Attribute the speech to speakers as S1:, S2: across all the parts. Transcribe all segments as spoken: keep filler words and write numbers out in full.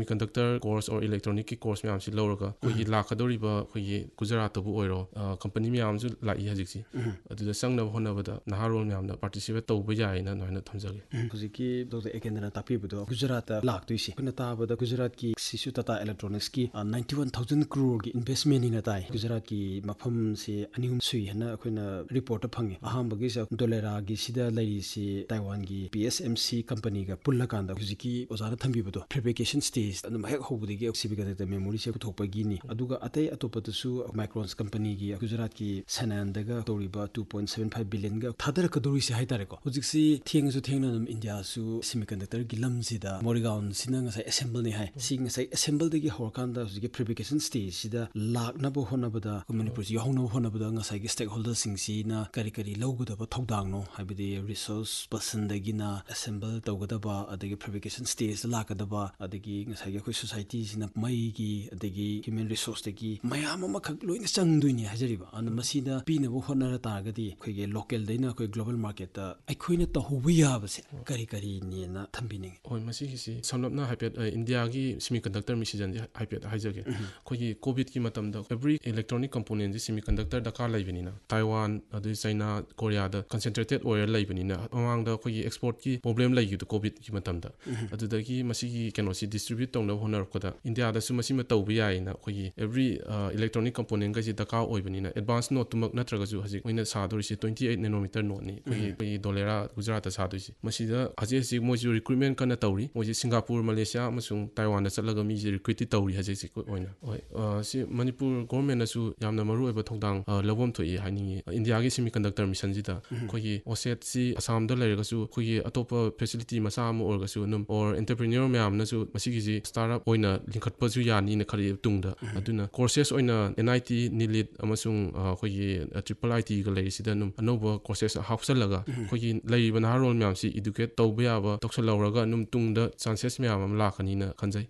S1: semiconductor course or electronic ki course myam si lawraga koi lakadoriba koi Gujarat bu oiro company myam ju lai hajiksi adu da sangna hona bada naharol myam na participate tawba yai na noina thamjage
S2: hujiki Doctor Ekendra tapi budo Gujarat laktuisi kuna ta bada Gujarat ki sisu Tata Electronics ki ninety-one thousand crore ki investment ina tai Gujarat ki mafam se anihum sui hana akoina report phangi aham bagi sa dollar gi sida lai si Taiwan gi P S M C company ga pulla kanda hujiki ozana thambi budo fabrication stage anu hek hobudi gi semiconductor memory se thokpa gi ni aduga atai atopatu Microns company gi Gujarat ki Sanan daga toriba two point seven five billion ga thadar kaduri se haitare ko hujik si theng su theng na India su semiconductor gi lam sida Morigaon sinang sai assemble ni hai sing sai assemble dagi horkanda hujik fabrication stage sida lak na bo hona bada community yo hona hona bada nga sai stakeholders sing si na kari kari loguda ba thodang no habidi resource person dagi na assemble tawgada ba adagi fabrication stage lakada ba adagi nga sai khoi society sina mai gi adagi human resource dagi mayam ma khak loina changduini hajariba an masina pina bo honara targadi khoige local daina khoi global market ta aikhoina ta hubiya base kari kari ni na thambini
S1: oi masi si samlapna hypet India gi semiconductor mission hypet hajage khoigi covid ki matam da every electronic component semiconductor da ka laibini na Taiwan adu China Korea da concentrated oil laibini na amang da khoigi export ki problem lai gi covid ki matam da adu da gi masi gi keno si distribute tong na honar ko da India da su masi ma tawbi ai na khoigi every electronic component ga ji da ka oibani na advanced node tumak natraga ju haji oina sa dori si twenty-eight nanometer node ni khoigi khoigi dolera Gujarat sa doi si masi da haji si mo ji recruitment kana tawri mo ji Singapore Malaysia amasung Taiwan da chalaga mi ji recruit tawri haji si ko oina oi si Manipur government na su yamna maru oiba thongdang lawom thoi hani India gi semiconductor mission ji da khoigi oset si Assam da lerga su khoigi atopa facility masa am orga su num or entrepreneur myam na su masi gi startup oina linkhat pa ju yani na khari tungda aduna courses oina N I T Nilit amasung khoigi triple I T ga lei sida num anoba courses hapsalaga khoigi leiba na role myam si educate tawba yaba toksalauraga num tungda chances myam am lakhani na khanjai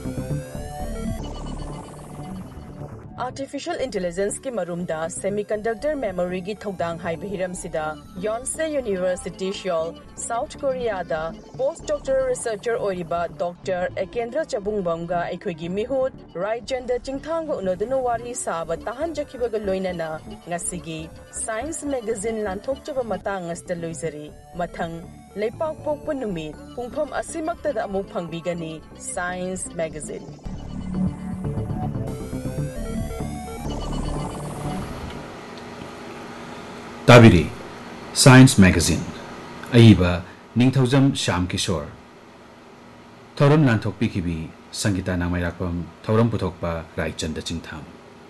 S3: Artificial Intelligence ki marumda semiconductor memory gi thodang hai bihiram sida Yonsei University Shol South Korea da postdoctoral researcher oriba Doctor Ekendra Chabungbam ga aikhoi gi mihut right gender chingthang go unodunu wari saba tahan jakhiba ga loinana ngasigi Science magazine lanthok chaba matang asta loizari mathang leipak pokpa numit pungpham asimakta da amuk phangbigani Science magazine
S4: Tabiri Science Magazine Aiba Ningthaujam Sham Kishore Thoram Lanthok Pikibi Sangita Namayakpam Thoram Puthokpa Raichanda Chingtham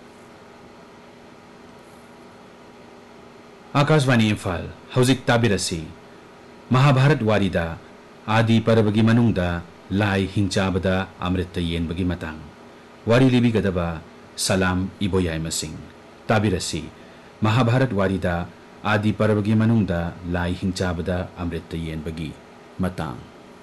S4: Akashvani Imphal Hauzik Tabirasi Mahabharat Warida Adi Parabagi Manungda Lai Hingchabada Amrita Yenbagi Matang Wari Libi Gadaba Salam Iboyai Masing Tabirasi Mahabharat Warida Adi Parabagi Manungda Lai Hingchabada Amrita Yenbagi Matang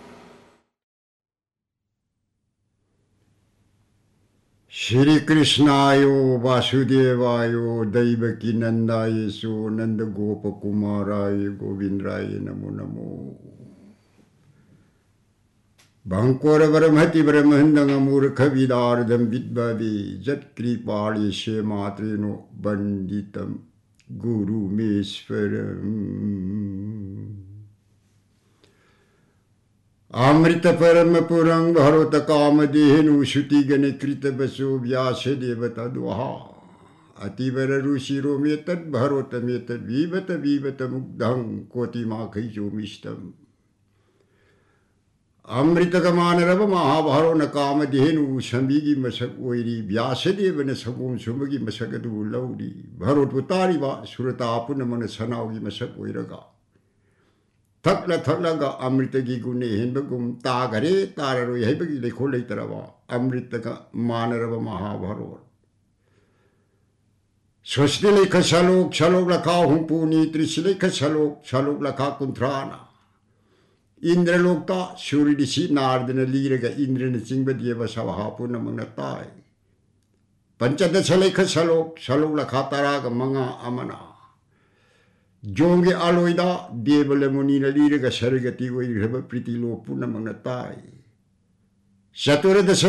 S5: Shri Krishnayo Vasudevayo Devaki Nandayesu Nanda Gopa Kumarayo Govindraya Namo Namo Bhankora Brahmati Brahmandanga Murkha Vidardam Vidbhavi Jat Kripali Shematrino Banditam Guru Meswaram Amrita Parama Purang Bharata Kamadehenu Shuti Gane Krita Basu Vyasa Devata Dwaha Ativara Rushiro Metad Bharata Metad Vivata Vivata Mugdhang Koti Makhijo Mishtam Amrita Kamanarava Mahabharo Nakamadehenu Shambigi Masak Oiri Vyasa Devana Sabum Sumagi Masakadu Laudi Bharot Utariva Surata Punamana Sanaugi Masak Oiraga Thakla Thakla Amrita Gigune Hinbagum Tagare Tararu Hebagi de Koletarava Amrita Manarava Mahabharo Swastileka Salok Salok Laka Humpuni Trisileka Salok Salok Laka Kuntrana Indra Lokta Suridisi Nardana Liraga Indra Singba Deva Savahapuna Manatai Panchada Saleka Salok Salok Lakataraga Manga Amana Jonge Aloida Deva Lemonina Liraga Sarigati Reba Pretty Lo Puna Manatai Satura